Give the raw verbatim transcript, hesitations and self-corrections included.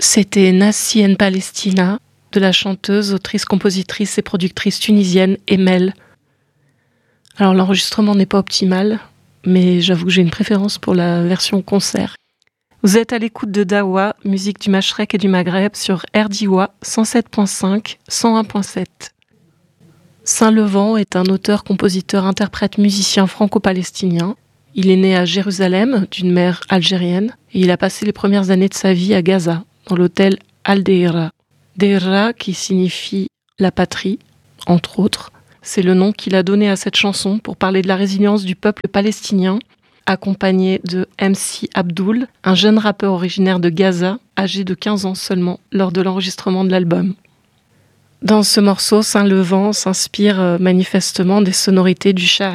C'était Nassi en Palestina, de la chanteuse, autrice, compositrice et productrice tunisienne Emel. Alors l'enregistrement n'est pas optimal, mais j'avoue que j'ai une préférence pour la version concert. Vous êtes à l'écoute de Dawa, musique du Machrek et du Maghreb sur R D W A cent sept virgule cinq, cent un virgule sept. Saint-Levant est un auteur, compositeur, interprète, musicien franco-palestinien. Il est né à Jérusalem, d'une mère algérienne, et il a passé les premières années de sa vie à Gaza, dans l'hôtel Al-Deira. Deira, qui signifie la patrie, entre autres, c'est le nom qu'il a donné à cette chanson pour parler de la résilience du peuple palestinien, accompagné de M C Abdul, un jeune rappeur originaire de Gaza, âgé de quinze ans seulement, lors de l'enregistrement de l'album. Dans ce morceau, Saint-Levant s'inspire manifestement des sonorités du Shah